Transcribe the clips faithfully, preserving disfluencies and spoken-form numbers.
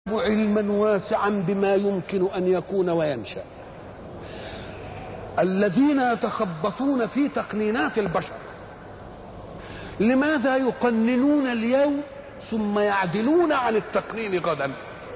علما واسعا بما يمكن أن يكون وينشأ. الذين يتخبطون في تقنينات البشر لماذا يقننون اليوم ثم يعدلون عن التقنين غدا؟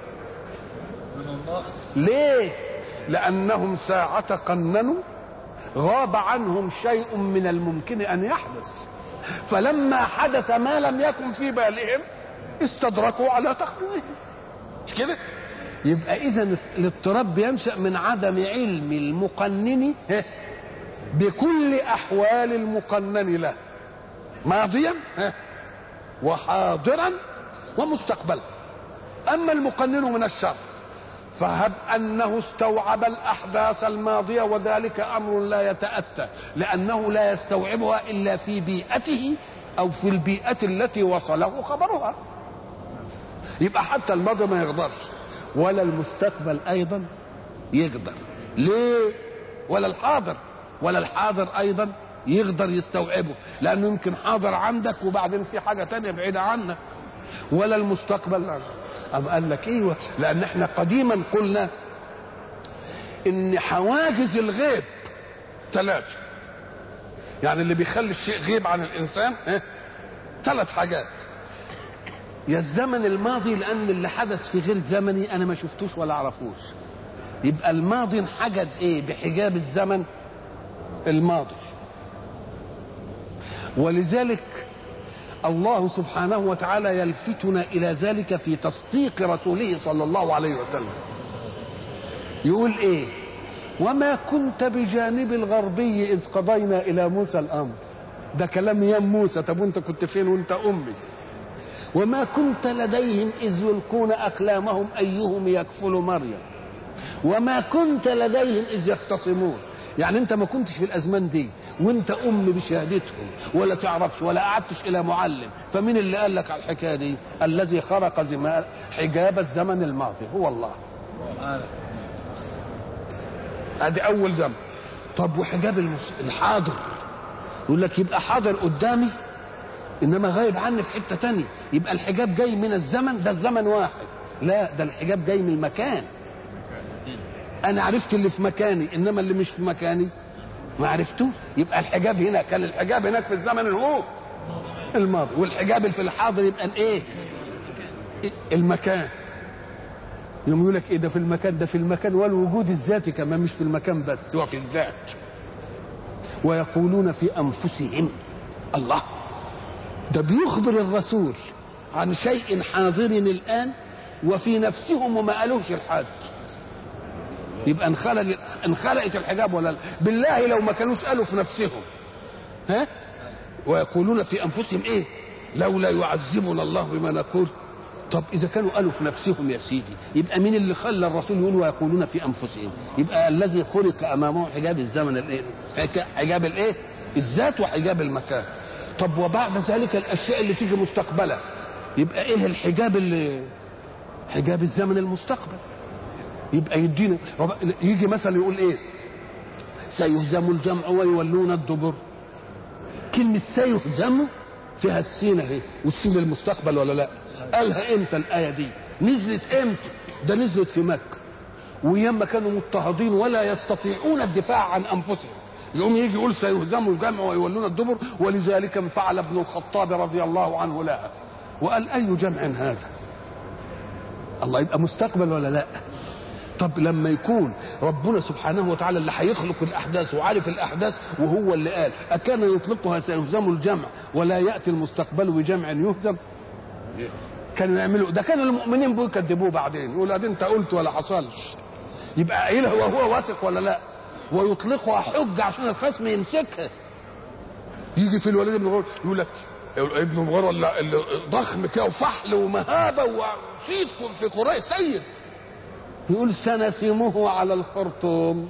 ليه؟ لأنهم ساعة قننوا غاب عنهم شيء من الممكن أن يحدث، فلما حدث ما لم يكن في بالهم استدركوا على تقنينهم. مش كده؟ يبقى إذن الاضطراب بينشأ من عدم علم المقنن بكل أحوال المقنن له، ماضيا وحاضرا ومستقبلا. أما المقنن من الشر فهب أنه استوعب الأحداث الماضية، وذلك أمر لا يتأتى لأنه لا يستوعبها إلا في بيئته أو في البيئة التي وصله خبرها. يبقى حتى الماضي ما يقدرش ولا المستقبل أيضا يقدر. ليه؟ ولا الحاضر ولا الحاضر أيضا يقدر يستوعبه، لأنه يمكن حاضر عندك وبعدين في حاجة تانية بعيدة عنك. ولا المستقبل. أم قال لك ايوه، لأن احنا قديما قلنا إن حواجز الغيب ثلاثة، يعني اللي بيخلي الشيء غيب عن الإنسان ثلاث حاجات. يا الزمن الماضي، لأن اللي حدث في غير زمني أنا ما شفتوش ولا أعرفوش، يبقى الماضي انحجز إيه؟ بحجاب الزمن الماضي. ولذلك الله سبحانه وتعالى يلفتنا إلى ذلك في تصديق رسوله صلى الله عليه وسلم. يقول إيه؟ وما كنت بجانب الغربي إذ قضينا إلى موسى الأمر. ده كلام يا موسى، طب وانت كنت فين وانت أمي؟ وما كنت لديهم إذ يلقون أقلامهم أيهم يكفل مريم وما كنت لديهم إذ يختصمون. يعني انت ما كنتش في الازمان دي وانت ام بشهادتهم ولا تعرفش ولا قعدتش الى معلم، فمين اللي قال لك على الحكايه دي؟ الذي خرق زمان حجاب الزمن الماضي هو الله. ادي اول زمن. طب وحجاب المس... الحاضر، يقول لك يبقى حاضر قدامي انما غايب عني في حته تانية، يبقى الحجاب جاي من الزمن، ده الزمن واحد. لا، ده الحجاب جاي من المكان. انا عرفت اللي في مكاني انما اللي مش في مكاني ما عرفتوش. يبقى الحجاب هنا كان الحجاب هناك في الزمن هو الماضي، والحجاب في الحاضر يبقى الايه؟ المكان. يوم يقول لك ايه ده في المكان، ده في المكان والوجود الذاتي كمان، مش في المكان بس، هو في الذات. ويقولون في انفسهم، الله، ده بيخبر الرسول عن شيء حاضر الان وفي نفسهم وما قالوش لحد. يبقى انخلق انخلقت الحجاب ولا لا؟ بالله لو ما كانوش قالوا في نفسهم، ها؟ ويقولون في انفسهم ايه؟ لولا يعذبنا الله بما نقول. طب اذا كانوا قالوا في نفسهم يا سيدي، يبقى مين اللي خلى الرسول يقول ويقولون في انفسهم؟ يبقى الذي خلق امامه حجاب الزمن الايه؟ حجاب الايه؟ الذات وحجاب المكان. طب وبعد ذلك الاشياء اللي تيجي مستقبلا، يبقى ايه الحجاب اللي حجاب الزمن المستقبل؟ يبقى يدينا يجي مثلا يقول ايه؟ سيهزم الجمع ويولون الدبر. كلمة سيهزم فيها السين اهي، والسين المستقبل ولا لا؟ قالها امتى الآية دي؟ نزلت امتى؟ ده نزلت في مكة وياما كانوا مضطهدين ولا يستطيعون الدفاع عن انفسهم، يقوم يجي يقول سيهزم الجمع ويولون الدبر. ولذلك انفعل ابن الخطاب رضي الله عنه لها وقال اي جمع هذا؟ الله، يبقى مستقبل ولا لا؟ طب لما يكون ربنا سبحانه وتعالى اللي هيخلق الاحداث وعارف الاحداث وهو اللي قال اكان يطلقها سيهزم الجمع ولا ياتي المستقبل بجمع يهزم؟ كانوا يعملوا ده، كانوا المؤمنين بيه يكذبوه بعدين، يقول ادي انت قلت ولا حصلش. يبقى قايلها وهو واثق ولا لا؟ ويطلقها حجه عشان الخصم يمسكها. يجي في الوليد بن غور يقول لك ابن غور ولا اللي ضخم كده وفحل ومهابه وصيت في قريش سيد، يقول سنسمه على الخرطوم.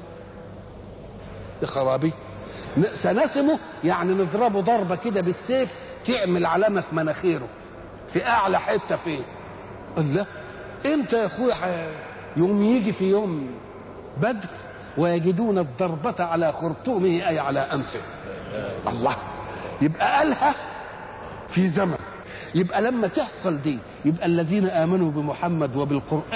يا خرابي، سنسمه يعني نضربه ضربه كده بالسيف تعمل علامه في مناخيره في اعلى حته فيه. الله، امتى يا اخويا؟ يوم يجي في يوم بدر ويجدون الضربه على خرطومه اي على انفه. الله، يبقى قالها في زمن يبقى لما تحصل دي يبقى الذين آمنوا بمحمد وبالقرآن